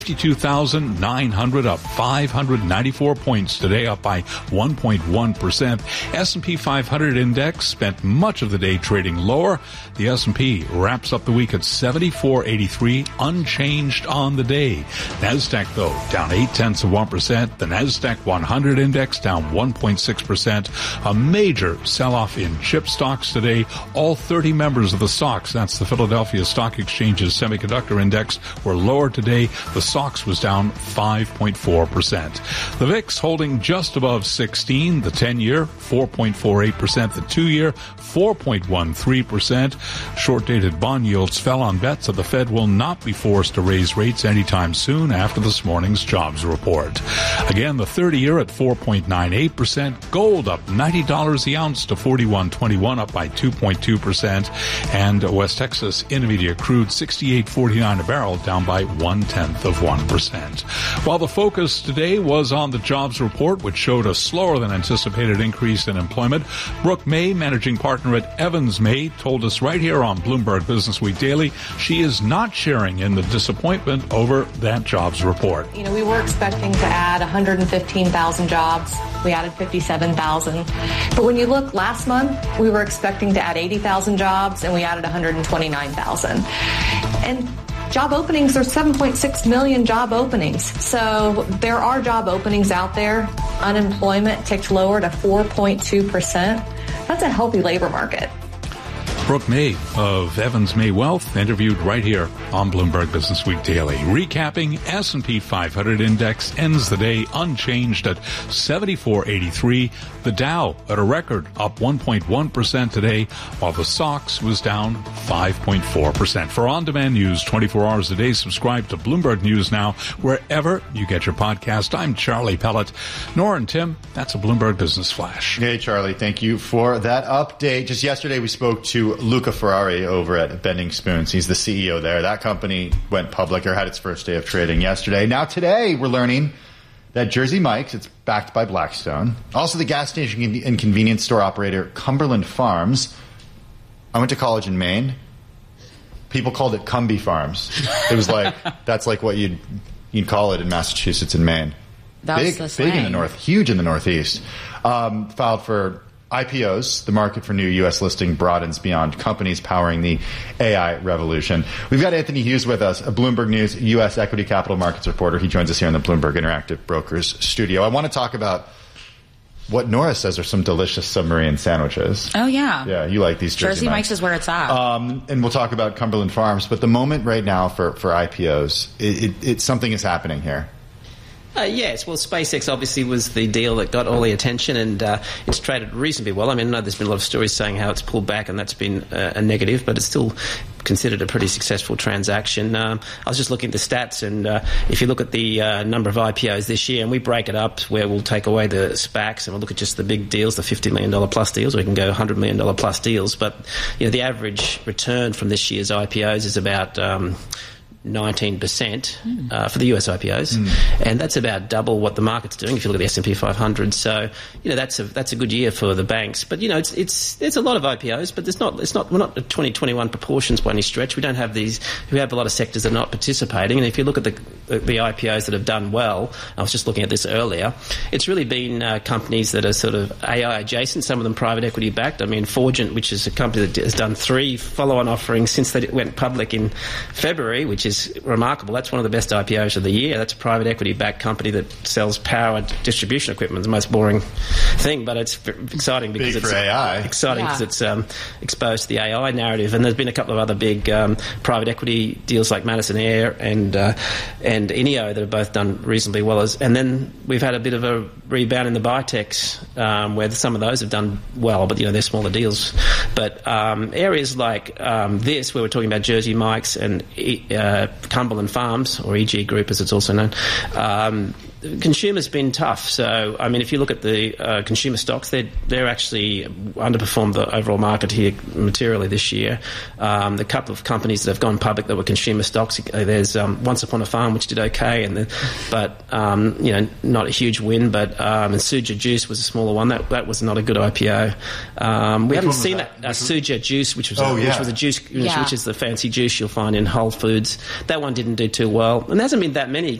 52,900, up 594 points today, up by 1.1%. S&P 500 index spent much of the day trading lower. The S&P wraps up the week at 7483, unchanged on the day. NASDAQ, though, down 0.8%. The NASDAQ 100 index down 1.6%. A major sell-off in chip stocks today. All 30 members of the SOX, that's the Philadelphia Stock Exchange's semiconductor index, were lower today. The SOX was down 5.4%. The VIX holding just above 16. The 10-year, 4.48%. The 2-year, 4.13%. Short-dated bond yields fell on bets that the Fed will not be forced to raise rates anytime soon after this morning's jobs report. Again, the 30-year at 4.98%. Gold up $90 the ounce to $41.21, up by 2.2%. And West Texas Intermediate crude $68.49 a barrel, down by 0.1%. While the focus today was on the jobs report, which showed a slower than anticipated increase in employment, Brooke May, managing partner at Evans May, told us right here on Bloomberg Business Week Daily she is not sharing in the disappointment over that jobs report. You know, we were expecting to add 115,000 jobs. We added 57,000. But when you look last month, we were expecting to add 80,000 jobs, and we added 129,000. And job openings, there's 7.6 million job openings. So there are job openings out there. Unemployment ticked lower to 4.2%. That's a healthy labor market. Brooke May of Evans May Wealth, interviewed right here on Bloomberg Business Week Daily. Recapping, S&P 500 index ends the day unchanged at 7483. The Dow at a record up 1.1% today, while the SOX was down 5.4%. For on-demand news 24 hours a day, subscribe to Bloomberg News Now wherever you get your podcast. I'm Charlie Pellet. Nora and Tim, that's a Bloomberg Business Flash. Hey, Charlie, thank you for that update. Just yesterday we spoke to Luca Ferrari over at Bending Spoons. He's the CEO there. That company went public or had its first day of trading yesterday. Now today we're learning that Jersey Mike's, it's backed by Blackstone. Also the gas station and convenience store operator Cumberland Farms. I went to college in Maine. People called it Cumby Farms. It was like, that's like what you'd call it in Massachusetts and Maine. That's big in the north, huge in the Northeast. Filed for IPOs, the market for new U.S. listing broadens beyond companies powering the AI revolution. We've got Anthony Hughes with us, a Bloomberg News U.S. equity capital markets reporter. He joins us here in the Bloomberg Interactive Brokers studio. I want to talk about what Nora says are some delicious submarine sandwiches. Oh, yeah. Yeah, you like these Jersey Mike's is where it's at. And we'll talk about Cumberland Farms. But the moment right now for IPOs, it's something is happening here. Yes, well, SpaceX obviously was the deal that got all the attention, and it's traded reasonably well. I mean, I know there's been a lot of stories saying how it's pulled back, and that's been a negative, but it's still considered a pretty successful transaction. I was just looking at the stats, and if you look at the number of IPOs this year, and we break it up where we'll take away the SPACs and we'll look at just the big deals, the $50 million plus deals, or we can go $100 million plus deals. But you know, the average return from this year's IPOs is about 19% for the US IPOs, and that's about double what the market's doing if you look at the S&P 500. So, you know, that's a good year for the banks. But you know, it's a lot of IPOs, but we're not at 2021 proportions by any stretch. We don't have these. We have a lot of sectors that are not participating. And if you look at the IPOs that have done well, I was just looking at this earlier. It's really been companies that are sort of AI adjacent. Some of them private equity backed. I mean, Forgent, which is a company that has done 3 follow-on offerings since they went public in February, which is remarkable. That's one of the best IPOs of the year. That's a private equity-backed company that sells power distribution equipment. The most boring thing, but it's exciting because it's AI. Exciting because it's exposed to the AI narrative. And there's been a couple of other big private equity deals like Madison Air and INEO that have both done reasonably well. And then we've had a bit of a rebound in the biotechs where some of those have done well, but you know, they're smaller deals. But areas like this, where we're talking about Jersey Mike's and Cumberland Farms, or EG Group as it's also known, consumer's been tough. So, I mean, if you look at the consumer stocks, they're actually underperformed the overall market here materially this year. The couple of companies that have gone public that were consumer stocks, there's Once Upon a Farm, which did okay, but you know, not a huge win. But and Suja Juice was a smaller one. That was not a good IPO. We haven't seen that Suja Juice, which was a juice, which is the fancy juice you'll find in Whole Foods. That one didn't do too well. And there hasn't been that many